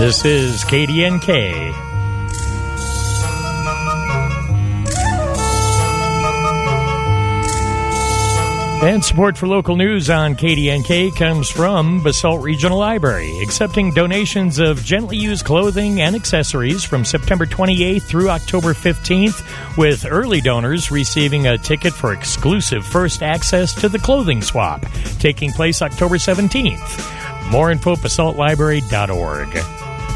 This is KDNK. And support for local news on KDNK comes from Basalt Regional Library, accepting donations of gently used clothing and accessories from September 28th through October 15th, with early donors receiving a ticket for exclusive first access to the clothing swap, taking place October 17th. More info at basaltlibrary.org.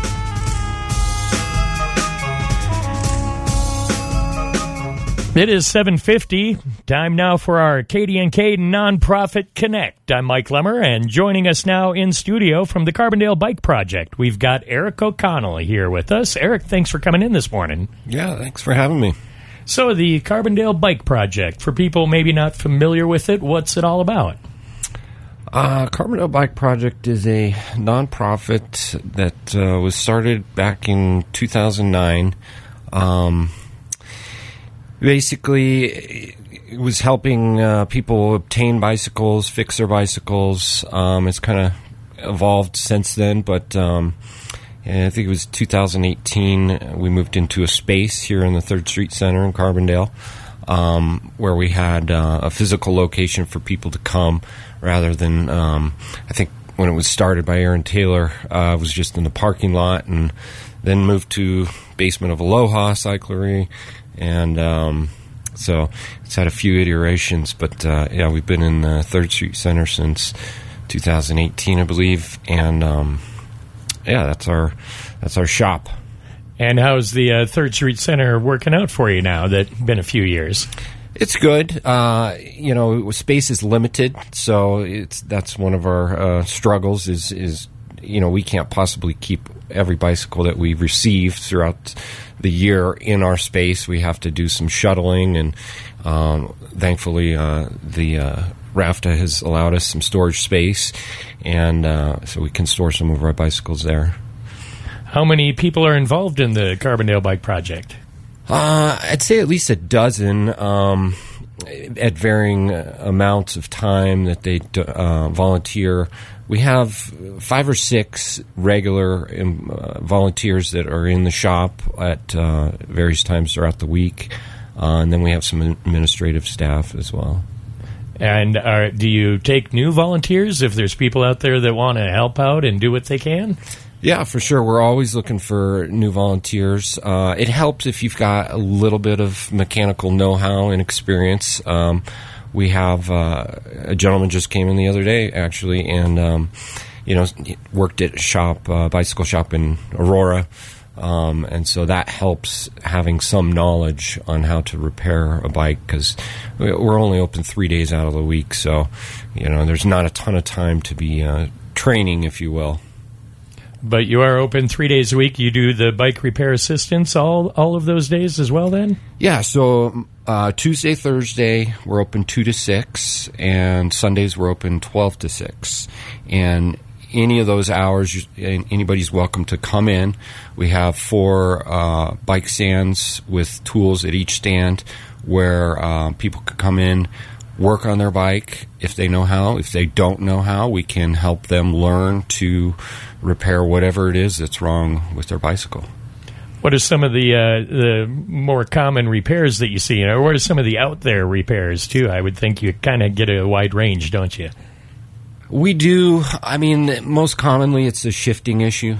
It is 7:50. Time now for our KDNK Nonprofit Connect. I'm Mike Lemmer, and joining us now in studio from the Carbondale Bike Project, we've got Eric O'Connell here with us. Eric, thanks for coming in this morning. Yeah, thanks for having me. So the Carbondale Bike Project, for people maybe not familiar with it, what's it all about? Carbondale Bike Project is a nonprofit that was started back in 2009. Basically, it was helping people obtain bicycles, fix their bicycles. It's kind of evolved since then, but I think it was 2018 we moved into a space here in the 3rd Street Center in Carbondale, where we had a physical location for people to come rather than, I think when it was started by Aaron Taylor, it was just in the parking lot, and then moved to basement of Aloha Cyclery. And so it's had a few iterations, but yeah, we've been in the 3rd Street Center since 2018, I believe, and yeah, that's our shop. And how's the 3rd Street Center working out for you now that it's been a few years? It's good. Space is limited, so that's one of our struggles is we can't possibly keep every bicycle that we receive throughout the year in our space. We have to do some shuttling, and thankfully the RAFTA has allowed us some storage space, and so we can store some of our bicycles there. How many people are involved in the Carbondale Bike Project? I'd say at least a dozen, at varying amounts of time that they volunteer. We have 5 or 6 regular volunteers that are in the shop at various times throughout the week, and then we have some administrative staff as well. And do you take new volunteers if there's people out there that want to help out and do what they can? Yeah, for sure. We're always looking for new volunteers. It helps if you've got a little bit of mechanical know-how and experience. We have a gentleman just came in the other day, actually, and worked at a bicycle shop in Aurora, and so that helps having some knowledge on how to repair a bike, because we're only open 3 days out of the week, so there's not a ton of time to be training, if you will. But you are open 3 days a week. You do the bike repair assistance all of those days as well, then? Yeah, so Tuesday, Thursday, we're open 2 to 6, and Sundays we're open 12 to 6. And any of those hours, anybody's welcome to come in. We have 4 bike stands with tools at each stand where people could come in, work on their bike if they know how. If they don't know how, we can help them learn to repair whatever it is that's wrong with their bicycle. What are some of the more common repairs that you see? What are some of the out there repairs too? I would think you kind of get a wide range, don't you? We do. I mean, most commonly it's a shifting issue.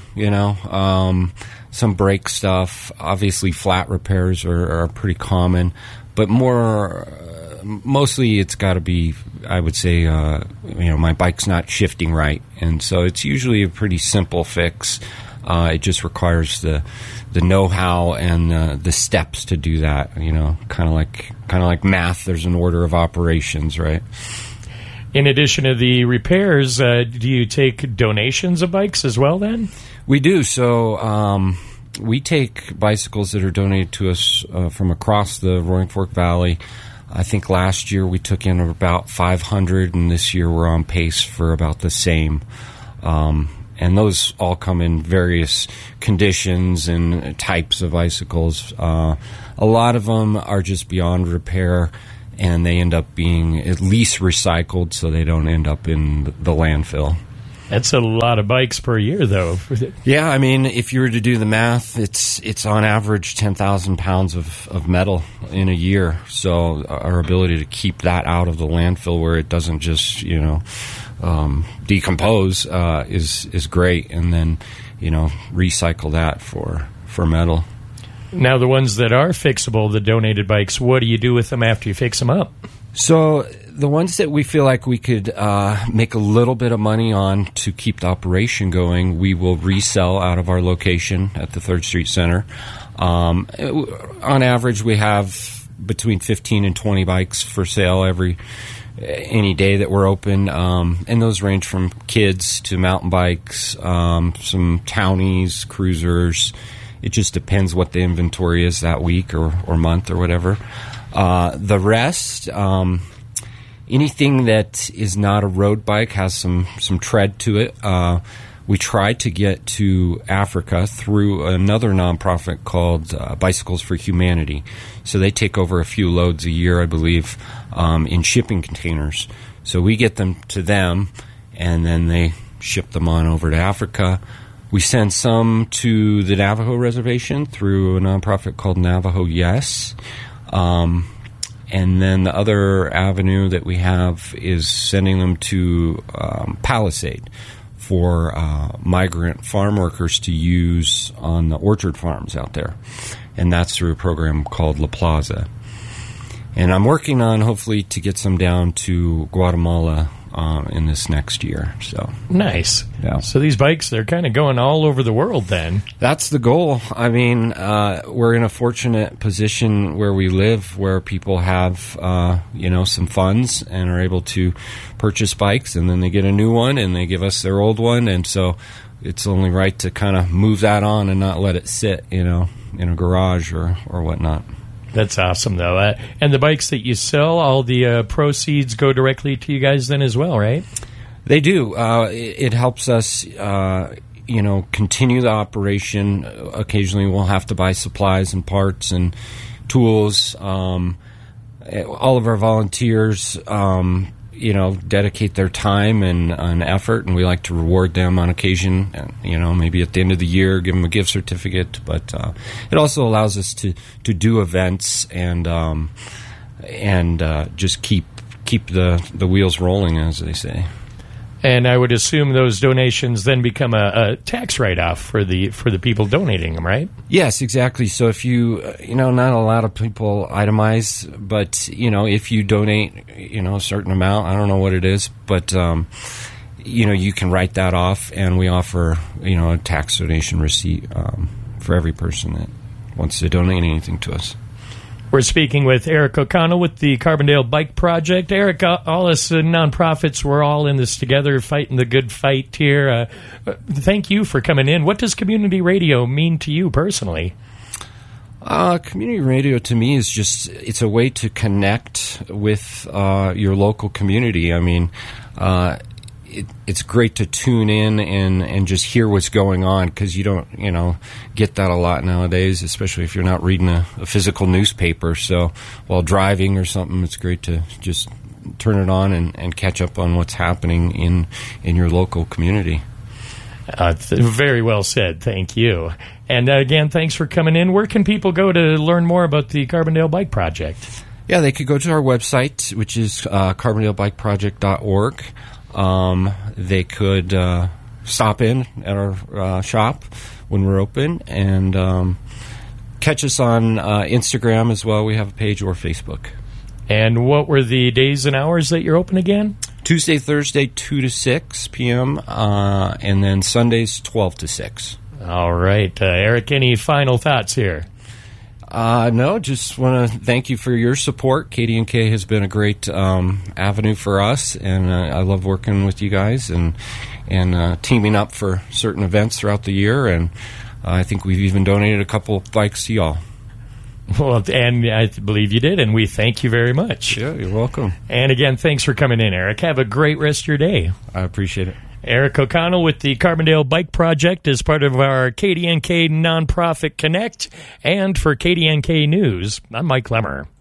Some brake stuff. Obviously, flat repairs are pretty common, but mostly it's got to be, I would say, my bike's not shifting right, and so it's usually a pretty simple fix. It just requires the know-how and the steps to do that. Kind of like math. There's an order of operations, right? In addition to the repairs, do you take donations of bikes as well? Then we do. So we take bicycles that are donated to us from across the Roaring Fork Valley. I think last year we took in about 500, and this year we're on pace for about the same. And those all come in various conditions and types of bicycles. A lot of them are just beyond repair, and they end up being at least recycled so they don't end up in the landfill. That's a lot of bikes per year, though. Yeah, I mean, if you were to do the math, it's on average 10,000 pounds of metal in a year. So our ability to keep that out of the landfill where it doesn't just, decompose is great. And then, recycle that for metal. Now, the ones that are fixable, the donated bikes, what do you do with them after you fix them up? So the ones that we feel like we could make a little bit of money on to keep the operation going, we will resell out of our location at the 3rd Street Center. On average, we have between 15 and 20 bikes for sale any day that we're open, and those range from kids to mountain bikes, some townies, cruisers. It just depends what the inventory is that week or month or whatever. The rest, anything that is not a road bike has some tread to it. We tried to get to Africa through another nonprofit called Bicycles for Humanity. So they take over a few loads a year, I believe, in shipping containers. So we get them to them, and then they ship them on over to Africa. We send some to the Navajo Reservation through a nonprofit called Navajo Yes. And then the other avenue that we have is sending them to Palisade for migrant farm workers to use on the orchard farms out there. And that's through a program called La Plaza. And I'm working on, hopefully, to get some down to Guatemala in this next year. So nice. Yeah. So these bikes, they're kind of going all over the world then. That's the goal. I mean, we're in a fortunate position where we live, where people have, some funds and are able to purchase bikes, and then they get a new one and they give us their old one. And so it's only right to kind of move that on and not let it sit, in a garage or whatnot. That's awesome, though. And the bikes that you sell, all the proceeds go directly to you guys then as well, right? They do. It helps us, continue the operation. Occasionally we'll have to buy supplies and parts and tools. All of our volunteers, dedicate their time and effort, and we like to reward them on occasion. Maybe at the end of the year, give them a gift certificate. But it also allows us to do events and just keep the wheels rolling, as they say. And I would assume those donations then become a tax write-off for the people donating them, right? Yes, exactly. So if not a lot of people itemize, but, if you donate, a certain amount, I don't know what it is, but, you can write that off, and we offer, a tax donation receipt for every person that wants to donate anything to us. We're speaking with Eric O'Connell with the Carbondale Bike Project. Eric, all us nonprofits, we're all in this together, fighting the good fight here. Thank you for coming in. What does community radio mean to you personally? Community radio to me is it's a way to connect with your local community. I mean, it's great to tune in and just hear what's going on, because you don't, get that a lot nowadays, especially if you're not reading a physical newspaper. So while driving or something, it's great to just turn it on and catch up on what's happening in your local community. Very well said. Thank you. And again, thanks for coming in. Where can people go to learn more about the Carbondale Bike Project? Yeah, they could go to our website, which is carbondalebikeproject.org. They could stop in at our shop when we're open, and catch us on Instagram as well. We have a page, or Facebook. And what were the days and hours that you're open again? Tuesday, Thursday, 2 to 6 p.m., and then Sundays, 12 to 6. All right. Eric, any final thoughts here? No, just want to thank you for your support. KDNK has been a great avenue for us, and I love working with you guys and teaming up for certain events throughout the year, and I think we've even donated a couple of bikes to y'all. Well, and I believe you did, and we thank you very much. Yeah, you're welcome. And again, thanks for coming in, Eric. Have a great rest of your day. I appreciate it. Eric O'Connell with the Carbondale Bike Project as part of our KDNK Nonprofit Connect. And for KDNK News, I'm Mike Lemmer.